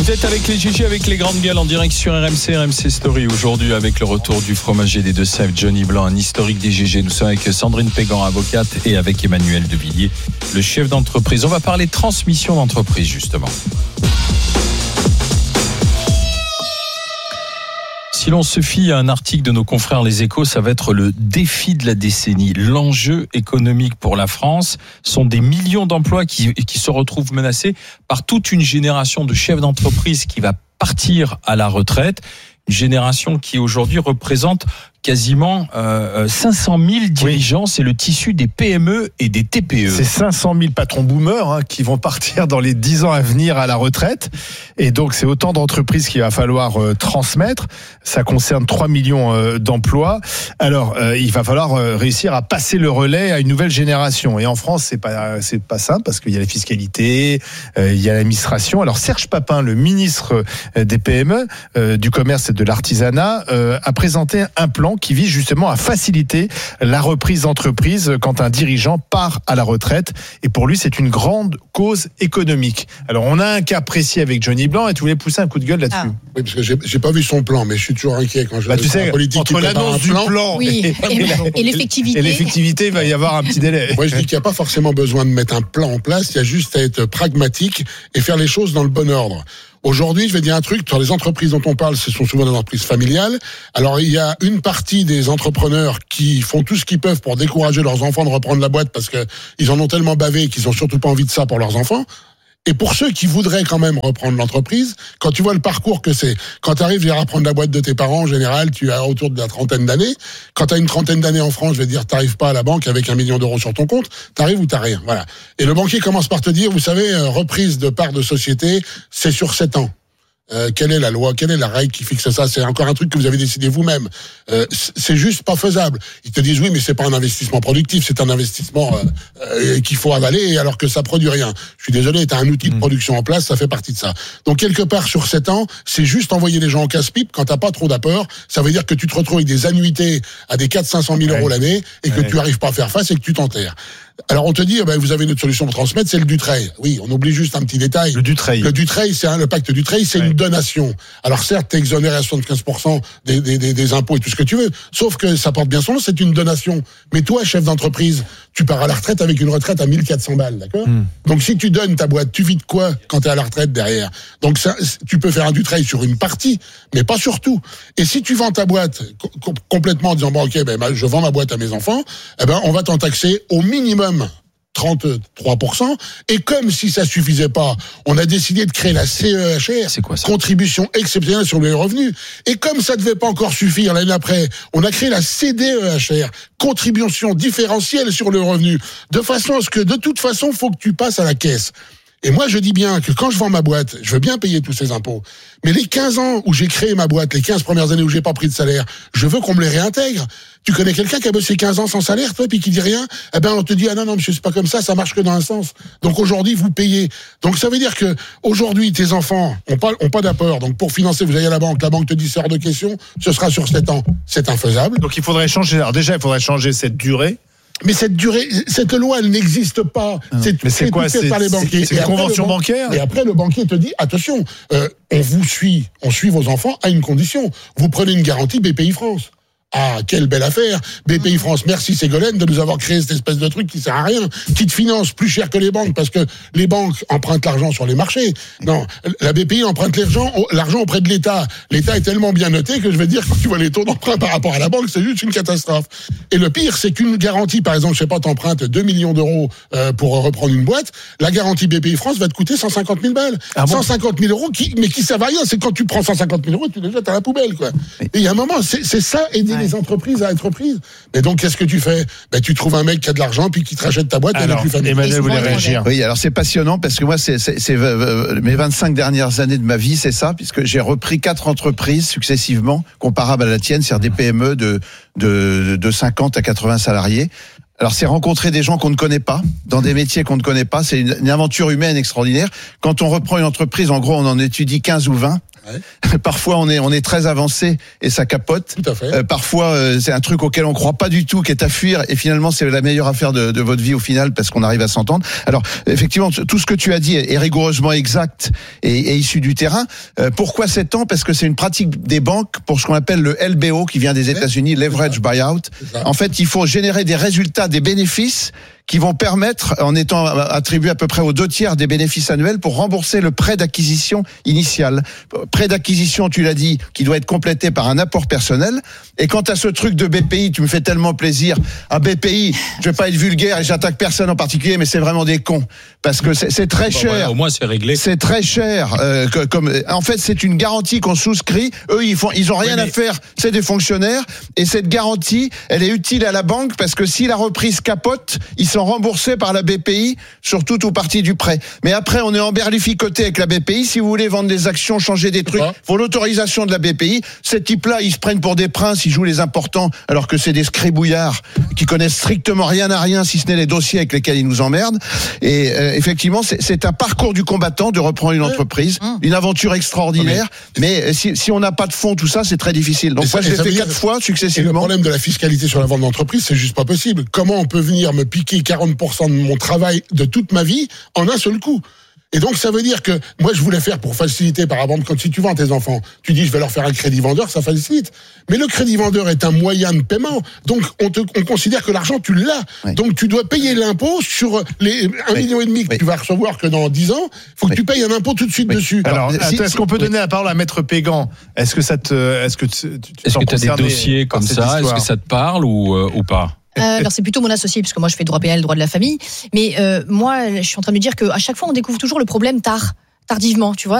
Vous êtes avec les GG, avec les grandes gueules en direct sur RMC Story. Aujourd'hui, avec le retour du fromager des Deux-Sèvres, Johnny Blanc, un historique des GG. Nous sommes avec Sandrine Pégan, avocate, et avec Emmanuel Devilliers, le chef d'entreprise. On va parler transmission d'entreprise, justement. Si l'on se fie à un article de nos confrères Les Échos, ça va être le défi de la décennie. L'enjeu économique pour la France sont des millions d'emplois qui se retrouvent menacés par toute une génération de chefs d'entreprise qui va partir à la retraite. Une génération qui aujourd'hui représente quasiment 500 000 dirigeants. Oui. C'est le tissu des PME et des TPE. C'est 500 000 patrons boomers qui vont partir dans les 10 ans à venir à la retraite. Et donc, c'est autant d'entreprises qu'il va falloir transmettre. Ça concerne 3 millions d'emplois. Alors, il va falloir réussir à passer le relais à une nouvelle génération. Et en France, c'est pas simple parce qu'il y a la fiscalité, il y a l'administration. Alors, Serge Papin, le ministre des PME, du commerce et de l'artisanat, a présenté un plan qui vise justement à faciliter la reprise d'entreprise quand un dirigeant part à la retraite. Et pour lui, c'est une grande cause économique. Alors, on a un cas précis avec Johnny Blanc et tu voulais pousser un coup de gueule là-dessus. Oui, parce que j'ai pas vu son plan, mais je suis toujours inquiet quand je tu sais, la politique. Entre l'annonce du plan et l'effectivité. Et l'effectivité, il va y avoir un petit délai. Moi, je dis qu'il n'y a pas forcément besoin de mettre un plan en place, il y a juste à être pragmatique et faire les choses dans le bon ordre. Aujourd'hui, je vais dire un truc, sur les entreprises dont on parle, ce sont souvent des entreprises familiales. Alors, il y a une partie des entrepreneurs qui font tout ce qu'ils peuvent pour décourager leurs enfants de reprendre la boîte parce que ils en ont tellement bavé qu'ils ont surtout pas envie de ça pour leurs enfants. Et pour ceux qui voudraient quand même reprendre l'entreprise, quand tu vois le parcours que c'est, quand tu arrives à reprendre la boîte de tes parents, en général, tu as autour de la trentaine d'années. Quand tu as une trentaine d'années en France, je vais dire, t'arrives pas à la banque avec 1 million d'euros sur ton compte, t'arrives ou t'as rien. Voilà. Et le banquier commence par te dire, vous savez, reprise de part de société, c'est sur 7 ans. Quelle est la loi, quelle est la règle qui fixe ça? C'est encore un truc que vous avez décidé vous-même. C'est juste pas faisable. Ils te disent oui, mais c'est pas un investissement productif, c'est un investissement qu'il faut avaler alors que ça produit rien. Je suis désolé, t'as un outil de production en place, ça fait partie de ça. Donc quelque part sur 7 ans, c'est juste envoyer les gens en casse-pipe quand t'as pas trop d'apport. Ça veut dire que tu te retrouves avec des annuités à des 400-500 000 euros l'année et que tu arrives pas à faire face et que tu t'enterres. Alors on te dit, vous avez une autre solution pour transmettre, c'est le Dutreil. Oui, on oublie juste un petit détail. Le Dutreil, c'est le pacte Dutreil, c'est une donation. Alors certes, t'es exonéré à 75% des impôts et tout ce que tu veux, sauf que ça porte bien son nom, c'est une donation. Mais toi, chef d'entreprise, tu pars à la retraite avec une retraite à 1400 balles, d'accord ? Donc si tu donnes ta boîte, tu vis de quoi quand t'es à la retraite derrière ? Donc ça, tu peux faire un Dutreil sur une partie, mais pas sur tout. Et si tu vends ta boîte complètement en disant, je vends ma boîte à mes enfants, on va t'en taxer au minimum 33%, et comme si ça suffisait pas, on a décidé de créer la CEHR, c'est quoi ça ? Contribution exceptionnelle sur les revenus, et comme ça devait pas encore suffire l'année après, on a créé la CDEHR, contribution différentielle sur le revenu, de façon à ce que de toute façon, faut que tu passes à la caisse. Et moi, je dis bien que quand je vends ma boîte, je veux bien payer tous ces impôts. Mais les 15 ans où j'ai créé ma boîte, les 15 premières années où j'ai pas pris de salaire, je veux qu'on me les réintègre. Tu connais quelqu'un qui a bossé 15 ans sans salaire, toi, puis qui dit rien? On te dit, ah non, monsieur, c'est pas comme ça marche que dans un sens. Donc aujourd'hui, vous payez. Donc ça veut dire que aujourd'hui, tes enfants ont pas d'apport. Donc pour financer, vous allez à la banque te dit, c'est hors de question, ce sera sur 7 ans. C'est infaisable. Donc il faudrait changer. Alors déjà, il faudrait changer cette durée. Mais cette loi, elle n'existe pas. C'est quoi ? C'est une convention bancaire. Et après, le banquier te dit, attention, on suit vos enfants à une condition. Vous prenez une garantie BPI France. Ah, quelle belle affaire. BPI France, merci Ségolène de nous avoir créé cette espèce de truc qui sert à rien, qui te finance plus cher que les banques, parce que les banques empruntent l'argent sur les marchés. Non, la BPI emprunte l'argent auprès de l'État. L'État est tellement bien noté que je vais dire, quand tu vois les taux d'emprunt par rapport à la banque, c'est juste une catastrophe. Et le pire, c'est qu'une garantie, par exemple, t'empruntes 2 millions d'euros pour reprendre une boîte, la garantie BPI France va te coûter 150 000 balles. Ah bon ? 150 000 euros qui servent à rien. C'est quand tu prends 150 000 euros, tu les jettes à la poubelle, quoi. Et il y a un moment, c'est ça, aider les entreprises à être prises. Et donc, qu'est-ce que tu fais ? Tu trouves un mec qui a de l'argent puis qui te rachète ta boîte. Alors, Emmanuel voulait réagir. Oui, alors c'est passionnant parce que moi, c'est mes 25 dernières années de ma vie, c'est ça, puisque j'ai repris 4 entreprises successivement, comparables à la tienne, c'est-à-dire des PME de 50 à 80 salariés. Alors, c'est rencontrer des gens qu'on ne connaît pas, dans des métiers qu'on ne connaît pas. C'est une aventure humaine extraordinaire. Quand on reprend une entreprise, en gros, on en étudie 15 ou 20. Parfois, on est très avancé et ça capote. Tout à fait. Parfois, c'est un truc auquel on croit pas du tout, qui est à fuir, et finalement, c'est la meilleure affaire de votre vie au final, parce qu'on arrive à s'entendre. Alors, effectivement, tout ce que tu as dit est rigoureusement exact et issu du terrain. Pourquoi 7 ans? Parce que c'est une pratique des banques pour ce qu'on appelle le LBO, qui vient des États-Unis, leverage buyout. En fait, il faut générer des résultats, des bénéfices qui vont permettre, en étant attribués à peu près aux 2/3 des bénéfices annuels, pour rembourser le prêt d'acquisition initial. Prêt d'acquisition, tu l'as dit, qui doit être complété par un apport personnel. Et quant à ce truc de BPI, tu me fais tellement plaisir. À BPI, je vais pas être vulgaire et j'attaque personne en particulier, mais c'est vraiment des cons. Parce que c'est très cher. Voilà, au moins, c'est réglé. C'est très cher. En fait, c'est une garantie qu'on souscrit. Eux, ils ont rien à faire. C'est des fonctionnaires. Et cette garantie, elle est utile à la banque parce que si la reprise capote, ils sont remboursés par la BPI sur tout ou partie du prêt. Mais après, on est emberlificoté avec la BPI. Si vous voulez vendre des actions, changer des trucs, faut l'autorisation de la BPI. Ces types-là, ils se prennent pour des princes, ils jouent les importants, alors que c'est des scribouillards qui connaissent strictement rien à rien, si ce n'est les dossiers avec lesquels ils nous emmerdent. Et effectivement, c'est un parcours du combattant de reprendre une entreprise, une aventure extraordinaire. Mais si on n'a pas de fonds, tout ça, c'est très difficile. Donc moi, je l'ai fait 4 fois successivement. Et le problème de la fiscalité sur la vente d'entreprise, c'est juste pas possible. Comment on peut venir me piquer 40% de mon travail de toute ma vie en un seul coup? Et donc, ça veut dire que moi, je voulais faire pour faciliter, par exemple, quand si tu vends tes enfants, tu dis, je vais leur faire un crédit vendeur, ça facilite. Mais le crédit vendeur est un moyen de paiement. Donc, on considère que l'argent, tu l'as. Oui. Donc, tu dois payer l'impôt sur les 1,5 million que tu vas recevoir que dans 10 ans. Il faut que tu payes un impôt tout de suite dessus. Alors, est-ce qu'on peut donner la parole à Maître Pégan? Est-ce que tu as des dossiers comme ça? Est-ce que ça te parle ou pas? Alors c'est plutôt mon associé, puisque moi je fais droit pénal, droit de la famille. Mais moi, je suis en train de me dire qu'à chaque fois, on découvre toujours le problème tardivement, tu vois.